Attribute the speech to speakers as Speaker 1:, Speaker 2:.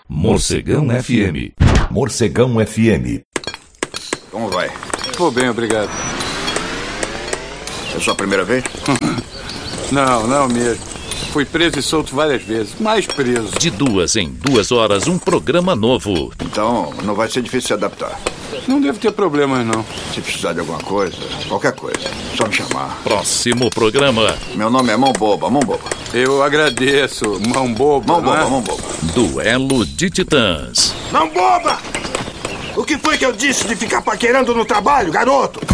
Speaker 1: Morcegão FM. Morcegão FM.
Speaker 2: Como vai?
Speaker 3: Vou bem, obrigado.
Speaker 2: É sua primeira vez?
Speaker 3: Não mesmo. Fui preso e solto várias vezes, mais preso.
Speaker 1: De 2 em 2 horas, um programa novo.
Speaker 2: Então, não vai ser difícil se adaptar.
Speaker 3: Não deve ter problemas, não.
Speaker 2: Se precisar de alguma coisa, qualquer coisa, só me chamar.
Speaker 1: Próximo programa.
Speaker 2: Meu nome é Mão Boba, Mão Boba.
Speaker 3: Eu agradeço, Mão Boba.
Speaker 2: Mão Boba, Mão Boba.
Speaker 1: Duelo de Titãs.
Speaker 4: Mão Boba! O que foi que eu disse de ficar paquerando no trabalho, garoto?